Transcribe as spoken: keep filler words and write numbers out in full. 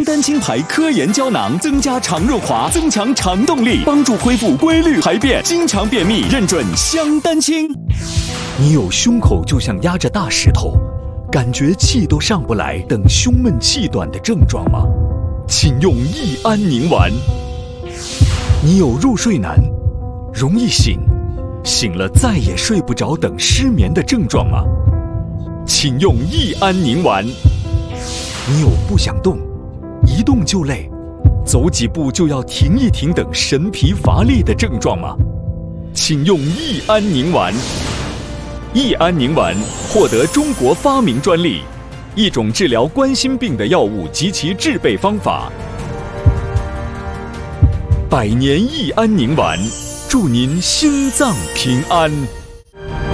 香丹青牌科研胶囊，增加肠润滑，增强肠动力，帮助恢复规律排便，经常便秘，认准香丹青。你有胸口就像压着大石头，感觉气都上不来等胸闷气短的症状吗？请用益安宁丸。你有入睡难，容易醒，醒了再也睡不着等失眠的症状吗？请用益安宁丸。你有不想动，一动就累，走几步就要停一停等神疲乏力的症状吗？请用益安宁丸。益安宁丸获得中国发明专利，一种治疗冠心病的药物及其制备方法。百年益安宁丸，祝您心脏平安。